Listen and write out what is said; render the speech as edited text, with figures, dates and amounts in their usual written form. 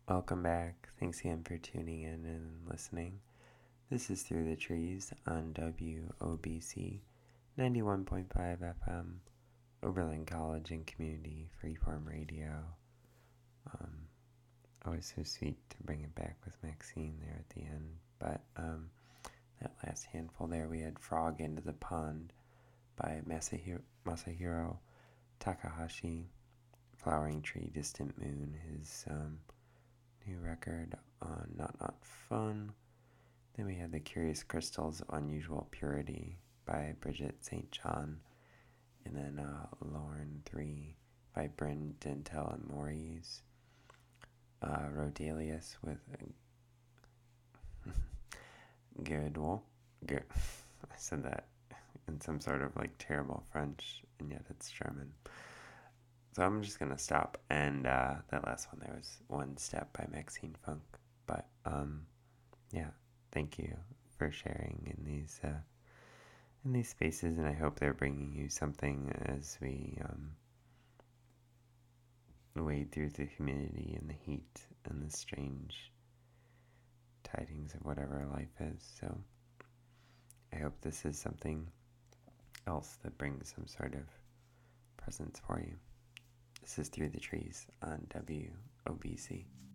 Welcome back. Thanks again for tuning in and listening. This is Through the Trees on WOBC 91.5 FM, Oberlin College and Community Freeform Radio. Always so sweet to bring it back with Maxine there at the end. But that last handful there, we had Frog Into the Pond by Masahiro Takahashi. Flowering Tree, Distant Moon, his new record on Not Fun. Then we had The Curious Crystals of Unusual Purity by Bridget St. John. And then Lauren 3 by Bryn Dentel and Maurice. Rodelius with Girdwol. I said that in some sort of like terrible French, and yet it's German. So I'm just going to stop, and that last one there was One Step by Maxine Funk. But, yeah, thank you for sharing in these spaces, and I hope they're bringing you something as we wade through the humidity and the heat and the strange tidings of whatever life is. So I hope this is something else that brings some sort of presence for you. This is Through the Trees on WOBC.